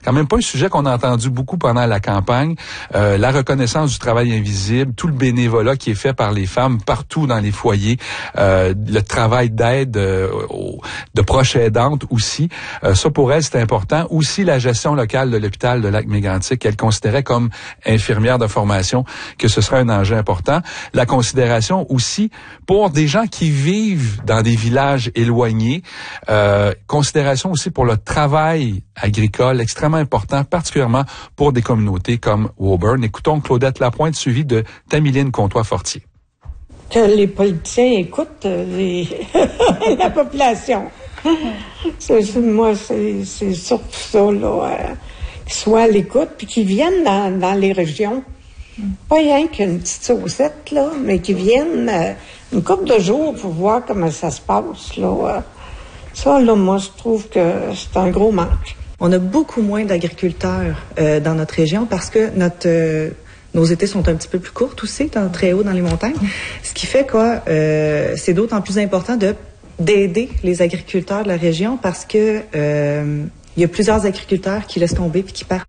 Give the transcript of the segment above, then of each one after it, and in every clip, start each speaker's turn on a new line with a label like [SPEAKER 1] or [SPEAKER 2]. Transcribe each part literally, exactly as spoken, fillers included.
[SPEAKER 1] quand même pas un sujet qu'on a entendu beaucoup pendant la campagne. Euh, la reconnaissance du travail invisible, tout le bénévolat qui est fait par les femmes partout dans les foyers, euh, le travail d'aide euh, aux, de proches aidantes aussi. Euh, ça, pour elle, c'est important. Aussi, la gestion locale de l'hôpital de Lac-Mégantic, qu'elle considérait comme infirmière de formation, que ce serait un enjeu important. La considération aussi pour des gens qui vivent dans des villages éloignés. Euh, considération aussi pour le travail agricole, extrêmement important, particulièrement pour des communautés comme Woburn. Écoutons Claudette Lapointe, suivie de Tamiline Comtois-Fortier.
[SPEAKER 2] Que les politiciens écoutent les la population. C'est, moi, c'est, c'est surtout ça, là, euh, qu'ils soient à l'écoute, puis qu'ils viennent dans, dans les régions. Pas rien qu'une petite saucette, là, mais qu'ils viennent euh, une couple de jours pour voir comment ça se passe, là. Euh. Ça, là, moi, je trouve que c'est un gros manque.
[SPEAKER 3] On a beaucoup moins d'agriculteurs euh, dans notre région parce que notre euh, nos étés sont un petit peu plus courts aussi, dans, très haut dans les montagnes. Ce qui fait quoi, euh, c'est d'autant plus important de d'aider les agriculteurs de la région parce que euh, il y a plusieurs agriculteurs qui laissent tomber puis qui partent.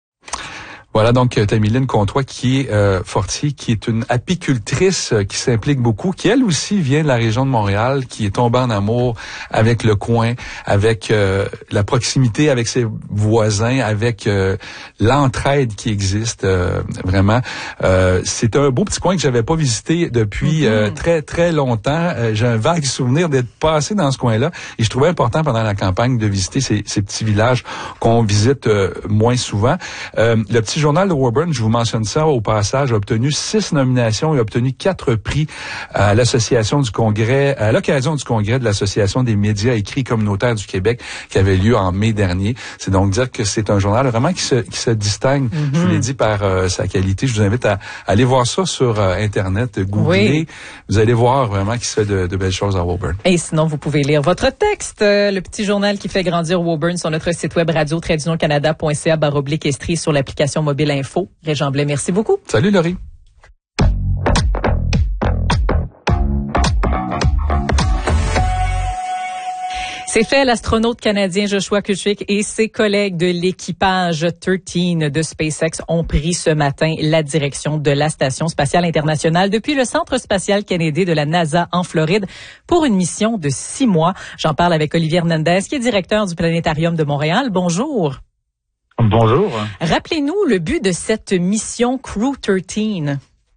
[SPEAKER 1] Voilà donc Tamiline Comtois qui est euh, Fortier, qui est une apicultrice euh, qui s'implique beaucoup, qui elle aussi vient de la région de Montréal, qui est tombée en amour avec le coin, avec euh, la proximité avec ses voisins, avec euh, l'entraide qui existe euh, vraiment. Euh, c'est un beau petit coin que j'avais pas visité depuis mm-hmm. euh, très très longtemps. Euh, j'ai un vague souvenir d'être passé dans ce coin-là et je trouvais important pendant la campagne de visiter ces, ces petits villages qu'on visite euh, moins souvent. Euh, le petit Journal de Woburn, je vous mentionne ça au passage, a obtenu six nominations et a obtenu quatre prix à l'association du Congrès, à l'occasion du Congrès de l'Association des médias écrits communautaires du Québec qui avait lieu en mai dernier. C'est donc dire que c'est un journal vraiment qui se, qui se distingue, mm-hmm. je vous l'ai dit, par euh, sa qualité. Je vous invite à, à aller voir ça sur euh, Internet, googler. Oui. Vous allez voir vraiment qu'il se fait de, de belles choses à Woburn.
[SPEAKER 4] Et sinon, vous pouvez lire votre texte, euh, le petit journal qui fait grandir Woburn sur notre site web radio tiret union canada point c a barre oblique Estrie sur l'application mobile Info. Régent Blais, merci beaucoup.
[SPEAKER 1] Salut Laurie.
[SPEAKER 4] C'est fait, l'astronaute canadien Joshua Kuchik et ses collègues de l'équipage treize de SpaceX ont pris ce matin la direction de la Station spatiale internationale depuis le Centre spatial Kennedy de la NASA en Floride pour une mission de six mois. J'en parle avec Olivier Hernandez, qui est directeur du Planétarium de Montréal. Bonjour.
[SPEAKER 5] Bonjour.
[SPEAKER 4] Rappelez-nous le but de cette mission Crew treize.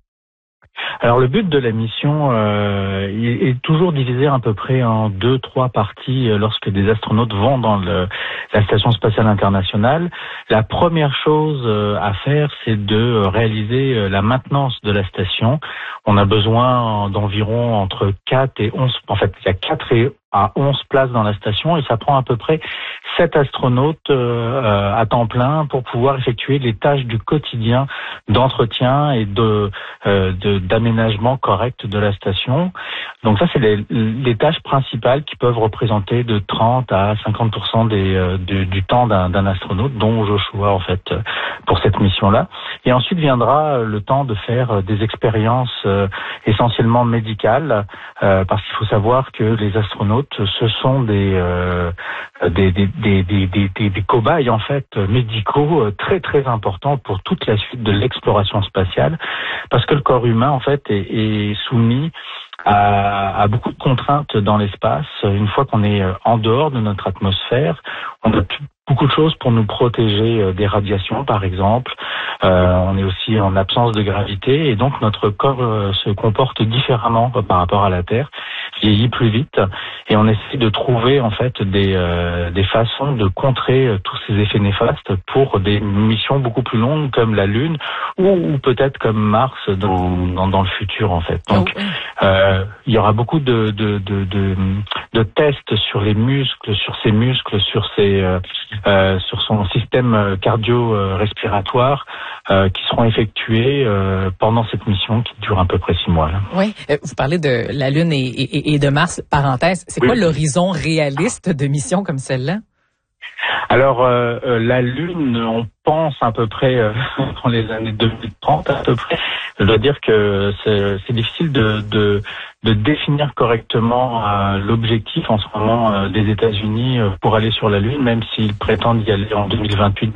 [SPEAKER 5] Alors le but de la mission euh, est toujours divisé à peu près en deux, trois parties euh, lorsque des astronautes vont dans le, la Station spatiale internationale. La première chose euh, à faire, c'est de réaliser euh, la maintenance de la station. On a besoin d'environ entre quatre et onze, en fait il y a quatre et à onze places dans la station et ça prend à peu près sept astronautes euh, à temps plein pour pouvoir effectuer les tâches du quotidien d'entretien et de, euh, de d'aménagement correct de la station. Donc ça, c'est les, les tâches principales qui peuvent représenter de trente à cinquante pour cent des, euh, du, du temps d'un, d'un astronaute, dont Joshua en fait pour cette mission-là. Et ensuite viendra le temps de faire des expériences euh, essentiellement médicales, euh, parce qu'il faut savoir que les astronautes, ce sont des euh, des, des, des, des, des, des, des cobayes en fait médicaux très très importants pour toute la suite de l'exploration spatiale, parce que le corps humain en fait est, est soumis à, à beaucoup de contraintes dans l'espace. Une fois qu'on est en dehors de notre atmosphère, on a beaucoup de choses pour nous protéger des radiations, par exemple. Euh, on est aussi en absence de gravité et donc notre corps euh, se comporte différemment par rapport à la Terre, vieillit plus vite et on essaie de trouver en fait des, euh, des façons de contrer euh, tous ces effets néfastes pour des missions beaucoup plus longues comme la Lune ou, ou peut-être comme Mars dans, dans, dans le futur en fait. Donc euh, il y aura beaucoup de, de, de, de, de tests sur les muscles, sur ses muscles, sur ses euh, euh, sur son système cardio-respiratoire euh, qui seront effectués euh, pendant cette mission qui dure à peu près six mois. Là.
[SPEAKER 4] Oui, euh, vous parlez de la Lune et, et, et de Mars, parenthèse. C'est oui. quoi l'horizon réaliste de missions comme celle-là?
[SPEAKER 5] Alors, euh, euh, la Lune, on pense à peu près euh, dans les années deux mille trente à peu près. Je dois dire que c'est, c'est difficile de, de, de définir correctement euh, l'objectif en ce moment euh, des États-Unis euh, pour aller sur la Lune, même s'ils prétendent y aller en deux mille vingt-huit.